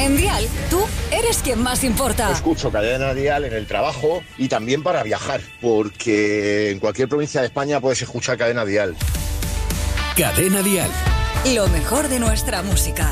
En Dial, tú eres quien más importa. Escucho Cadena Dial en el trabajo y también para viajar, porque en cualquier provincia de España puedes escuchar Cadena Dial. Cadena Dial. Lo mejor de nuestra música.